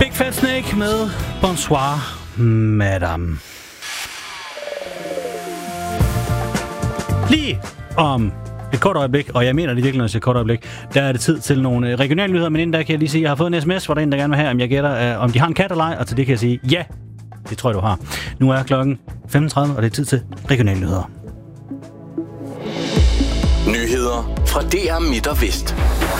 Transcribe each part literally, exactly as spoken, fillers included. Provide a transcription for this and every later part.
Big Fat Snake med Bonsoir, Madame. Lige om et kort øjeblik, og jeg mener det virkelig, når jeg siger kort øjeblik, der er det tid til nogle regionale nyheder, men inden der kan jeg lige sige, at jeg har fået en sms, hvor der er en, der gerne vil have, om jeg gætter, om de har en kat eller ej, og til det kan jeg sige, ja, det tror jeg, du har. Nu er klokken femten tredive, og det er tid til regionale nyheder. Nyheder fra D R Midt og Vest.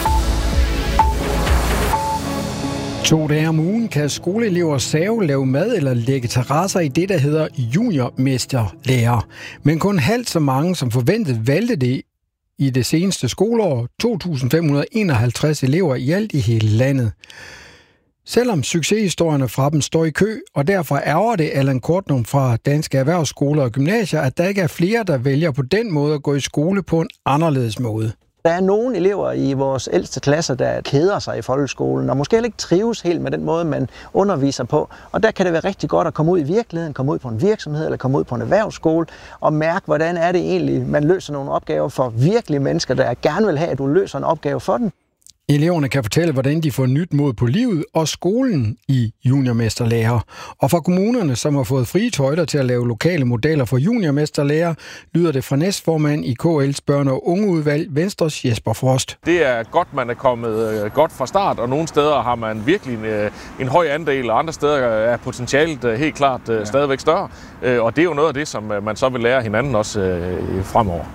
To dage om ugen kan skoleelever save, lave mad eller lægge terrasser i det, der hedder juniormesterlærer. Men kun halvt så mange som forventet valgte det i det seneste skoleår. to tusind fem hundrede og enoghalvtreds elever i alt i hele landet. Selvom succeshistorierne fra dem står i kø, og derfor ærger det Allan Kortnum fra Danske Erhvervsskoler og Gymnasier, at der ikke er flere, der vælger på den måde at gå i skole på en anderledes måde. Der er nogle elever i vores ældste klasser, der keder sig i folkeskolen, og måske heller ikke trives helt med den måde, man underviser på. Og der kan det være rigtig godt at komme ud i virkeligheden, komme ud på en virksomhed eller komme ud på en erhvervsskole og mærke, hvordan er det egentlig, man løser nogle opgaver for virkelige mennesker, der gerne vil have, at du løser en opgave for dem. Eleverne kan fortælle, hvordan de får nyt mod på livet og skolen i juniormesterlærer. Og fra kommunerne, som har fået frie tøjler til at lave lokale modeller for juniormesterlærer, lyder det fra næstformand i K L's børne- og ungeudvalg, Venstres Jesper Frost. Det er godt, man er kommet godt fra start, og nogle steder har man virkelig en, en høj andel, og andre steder er potentialet helt klart ja. stadigvæk større. Og det er jo noget af det, som man så vil lære hinanden også fremover.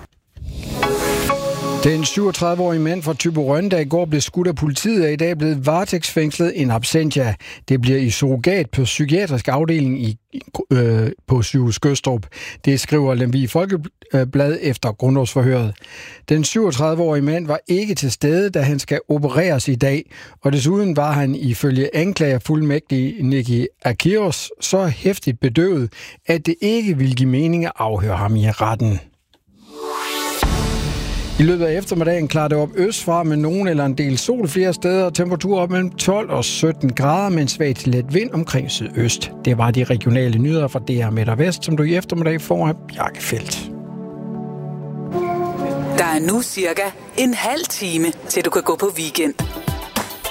Den syvogtredive-årige mand fra Thyborøn, der i går blev skudt af politiet, er i dag blevet varetægtsfængslet in absentia. Det bliver i surrogat på psykiatrisk afdeling i, øh, på Sygehus Gødstrup. Det skriver Lemvig Folkeblad efter grundlovsforhøret. Den syvogtredive-årige mand var ikke til stede, da han skal opereres i dag, og desuden var han ifølge anklager fuldmægtig Nicky Akiros så hæftigt bedøvet, at det ikke ville give mening at afhøre ham i retten. I løbet af eftermiddagen klarer det op østfra med nogen eller en del sol flere steder. Temperatur op mellem tolv og sytten grader med en svag til let vind omkring sydøst. Det var de regionale nyheder fra D R Midt og Vest, som du i eftermiddag får af Bjarke Feldt. Der er nu cirka en halv time, til du kan gå på weekend.